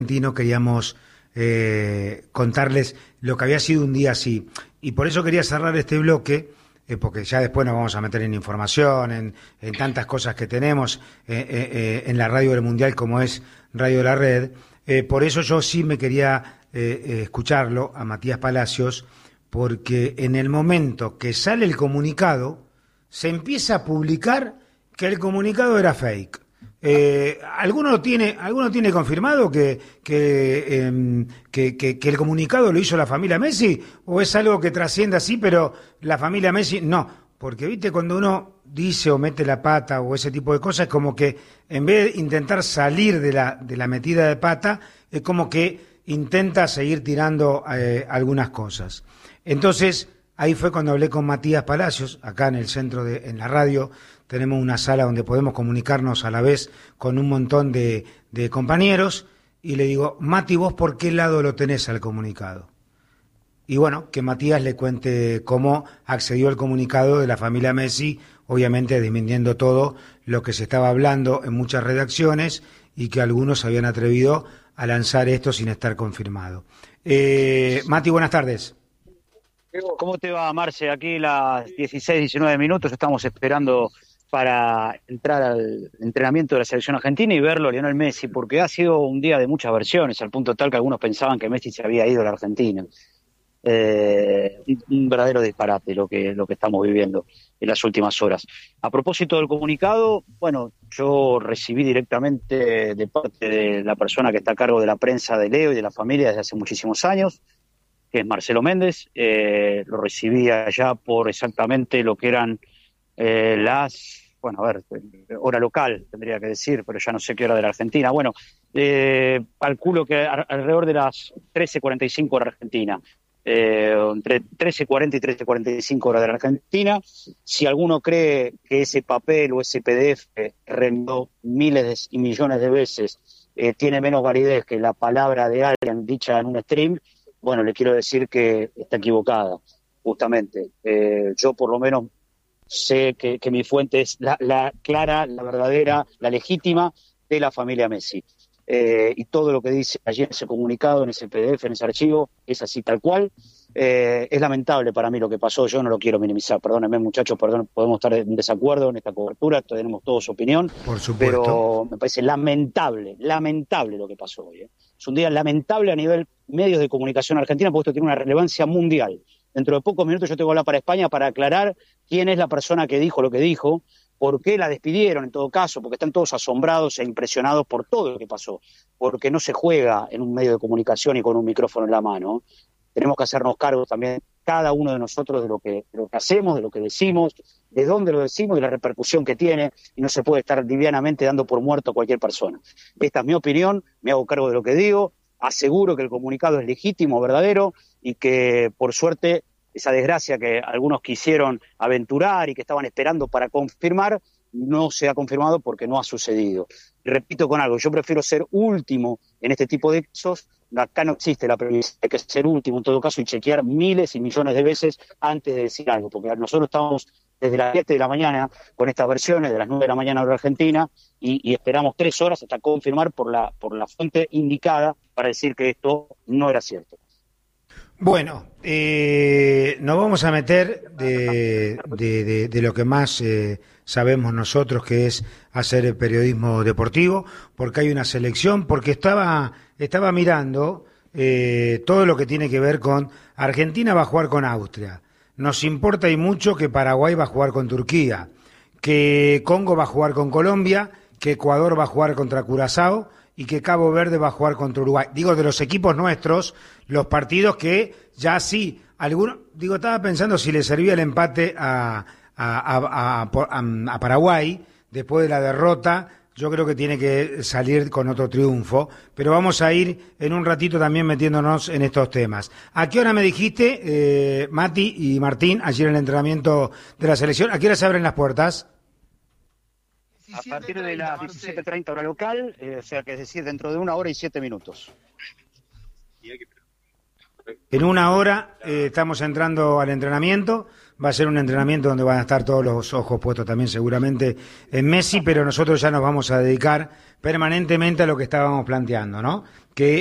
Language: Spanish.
Queríamos contarles lo que había sido un día así. Y por eso quería cerrar este bloque, porque ya después nos vamos a meter en información, en tantas cosas que tenemos en la radio del Mundial como es Radio de la Red. Por eso yo sí me quería escucharlo a Matías Palacios, porque en el momento que sale el comunicado, se empieza a publicar que el comunicado era fake. ¿Alguno tiene confirmado que el comunicado lo hizo la familia Messi? ¿O es algo que trasciende así, pero la familia Messi no? Porque, viste, cuando uno dice o mete la pata o ese tipo de cosas, es como que en vez de intentar salir de la metida de pata, es como que intenta seguir tirando algunas cosas. Entonces, ahí fue cuando hablé con Matías Palacios, acá en el centro, en la radio. Tenemos una sala donde podemos comunicarnos a la vez con un montón de compañeros, y le digo, Mati, ¿vos por qué lado lo tenés al comunicado? Y bueno, que Matías le cuente cómo accedió al comunicado de la familia Messi, obviamente desmintiendo todo lo que se estaba hablando en muchas redacciones y que algunos habían atrevido a lanzar esto sin estar confirmado. Mati, buenas tardes. ¿Cómo te va, Marce? Aquí las 16, 19 minutos, estamos esperando para entrar al entrenamiento de la selección argentina y verlo a Lionel Messi, porque ha sido un día de muchas versiones, al punto tal que algunos pensaban que Messi se había ido a la Argentina. Un verdadero disparate lo que estamos viviendo en las últimas horas. A propósito del comunicado, bueno, yo recibí directamente de parte de la persona que está a cargo de la prensa de Leo y de la familia desde hace muchísimos años, que es Marcelo Méndez. Lo recibí allá por exactamente lo que eran hora local, tendría que decir, pero ya no sé qué hora de la Argentina. Bueno, calculo que alrededor de las 13:45 hora argentina, entre 13:40 y 13:45 hora de la Argentina. Si alguno cree que ese papel o ese PDF reenvió miles y millones de veces tiene menos validez que la palabra de alguien dicha en un stream, bueno, le quiero decir que está equivocada, justamente. Yo por lo menos sé que mi fuente es la clara, la verdadera, la legítima de la familia Messi. Y todo lo que dice allí en ese comunicado, en ese PDF, en ese archivo, es así tal cual. Es lamentable para mí lo que pasó, yo no lo quiero minimizar, perdónenme muchachos, podemos estar en desacuerdo en esta cobertura, tenemos todos opinión, por supuesto, pero me parece lamentable lo que pasó hoy. Es un día lamentable a nivel medios de comunicación argentina, porque esto tiene una relevancia mundial. Dentro de pocos minutos yo tengo que hablar para España para aclarar quién es la persona que dijo lo que dijo, por qué la despidieron en todo caso, porque están todos asombrados e impresionados por todo lo que pasó, porque no se juega en un medio de comunicación y con un micrófono en la mano. Tenemos que hacernos cargo también, cada uno de nosotros, de lo que hacemos, de lo que decimos, de dónde lo decimos y la repercusión que tiene, y no se puede estar livianamente dando por muerto a cualquier persona. Esta es mi opinión, me hago cargo de lo que digo, aseguro que el comunicado es legítimo, verdadero, y que, por suerte, esa desgracia que algunos quisieron aventurar y que estaban esperando para confirmar, no se ha confirmado porque no ha sucedido. Y repito con algo, yo prefiero ser último en este tipo de casos. Acá no existe la premisa, hay que ser último en todo caso y chequear miles y millones de veces antes de decir algo, porque nosotros estamos desde las 7 de la mañana con estas versiones, de las 9 de la mañana hora argentina, y esperamos 3 horas hasta confirmar por la fuente indicada para decir que esto no era cierto. Bueno, nos vamos a meter de lo que más sabemos nosotros, que es hacer el periodismo deportivo, porque hay una selección, porque estaba mirando todo lo que tiene que ver con Argentina va a jugar con Austria, nos importa y mucho que Paraguay va a jugar con Turquía, que Congo va a jugar con Colombia, que Ecuador va a jugar contra Curazao y que Cabo Verde va a jugar contra Uruguay. Digo, de los equipos nuestros, los partidos que ya sí, estaba pensando si le servía el empate a Paraguay después de la derrota. Yo creo que tiene que salir con otro triunfo, pero vamos a ir en un ratito también metiéndonos en estos temas. ¿A qué hora me dijiste, Mati y Martín, ayer en el entrenamiento de la selección? ¿A qué hora se abren las puertas? A partir de las 17:30 hora local, o sea que es decir, dentro de 1 hora y 7 minutos. En 1 hora estamos entrando al entrenamiento, va a ser un entrenamiento donde van a estar todos los ojos puestos también seguramente en Messi, pero nosotros ya nos vamos a dedicar permanentemente a lo que estábamos planteando, ¿no? Que